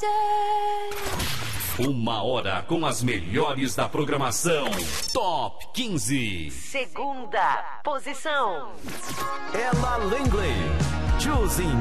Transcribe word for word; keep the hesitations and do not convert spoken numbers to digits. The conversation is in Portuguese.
Uma hora com as melhores da programação. Top quinze. Segunda posição. Ella Langley, Choosing